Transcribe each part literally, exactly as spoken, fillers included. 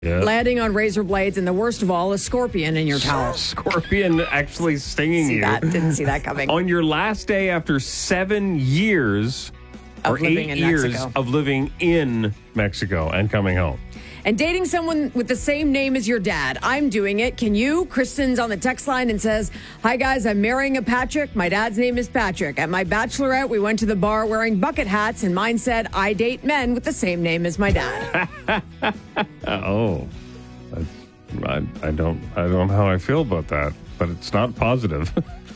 Yeah. landing on razor blades, and the worst of all, a scorpion in your towel. Scorpion actually stinging See you. that? Didn't see that coming. On your last day after seven years Of or living eight in years Mexico. of living in Mexico and coming home. And dating someone with the same name as your dad. I'm doing it. Can you? Kristen's on the text line and says, "Hi, guys. I'm marrying a Patrick. My dad's name is Patrick. At my bachelorette, we went to the bar wearing bucket hats, and mine said, I date men with the same name as my dad." Oh, that's, I, I don't, I don't know how I feel about that, but it's not positive.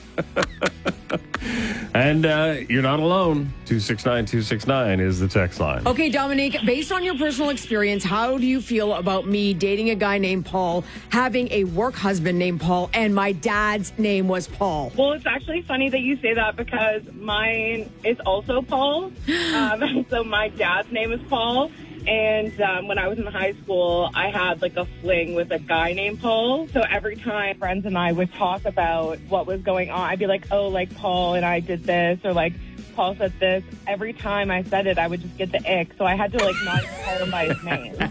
And uh, you're not alone. two six nine two six nine is the text line. Okay, Dominique, based on your personal experience, how do you feel about me dating a guy named Paul, having a work husband named Paul, and my dad's name was Paul? Well, it's actually funny that you say that because mine is also Paul. Um, so my dad's name is Paul. And um, when I was in high school, I had like a fling with a guy named Paul. So every time friends and I would talk about what was going on, I'd be like, oh, like Paul and I did this, or like Paul said this. Every time I said it, I would just get the ick. So I had to like not even call him by his name.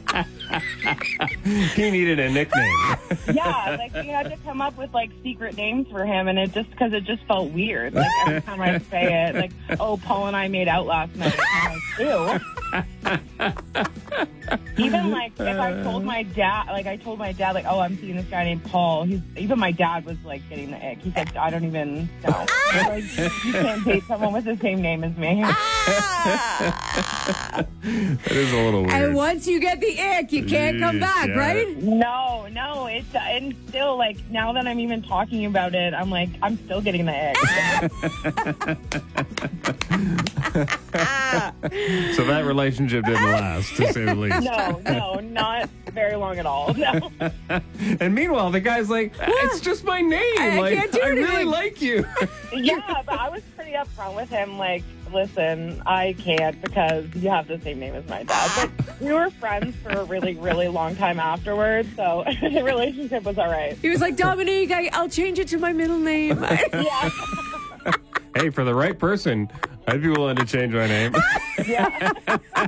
He needed a nickname. Yeah, like we had to come up with like secret names for him, and it just because it just felt weird. Like every time I say it, like, oh, Paul and I made out last night. I'm like, ew. Even like if I told my dad, like I told my dad, like, oh, I'm seeing this guy named Paul. He's even my dad was like getting the ick. He said, I don't even know. Like, you can't date someone with the same name as me. That is a little weird. And once you get the ick, you can't come back, Yeah. right? No, no, it's and still like now that I'm even talking about it, I'm like I'm still getting the ick. So that relationship didn't last, to say the least. No, no, not very long at all. No. And meanwhile, the guy's like, it's just my name. I like, can't do I really anything." like you. Yeah, but I was pretty upfront with him. Like, listen, I can't because you have the same name as my dad. But we were friends for a really, really long time afterwards, so the relationship was all right. He was like, Dominique, I, I'll change it to my middle name. Yeah, Hey, for the right person, I'd be willing to change my name. yeah.